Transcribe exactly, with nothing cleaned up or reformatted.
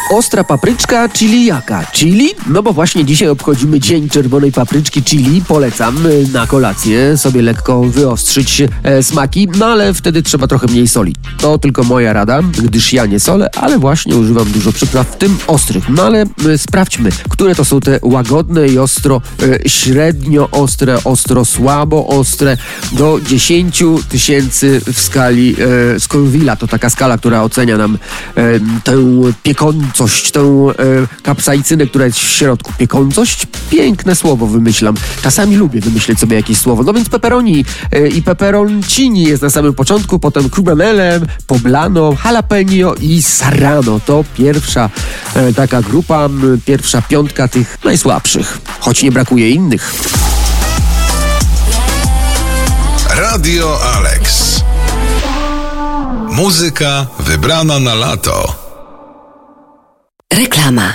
Ostra papryczka, chili jaka? Chili? No bo właśnie dzisiaj obchodzimy Dzień Czerwonej Papryczki Chili. Polecam na kolację sobie lekko wyostrzyć e, smaki, no ale wtedy trzeba trochę mniej soli. To tylko moja rada, gdyż ja nie solę, ale właśnie używam dużo przypraw, w tym ostrych. No ale e, sprawdźmy, które to są te łagodne i ostro, e, średnio ostre, ostro, słabo ostre, do dziesięciu tysięcy w skali e, Scoville'a. To taka skala, która ocenia nam e, tę piekącość, tę e, kapsaicynę, która jest w środku. Piekącość? Piękne słowo wymyślam. Czasami lubię wymyśleć sobie jakieś słowo. No więc pepperoni e, i pepperoncini jest na samym początku, potem crumbelem, poblano, jalapeno i serrano. To pierwsza e, taka grupa, m, pierwsza piątka tych najsłabszych. Choć nie brakuje innych. Radio Alex. Muzyka wybrana na lato. Reklama.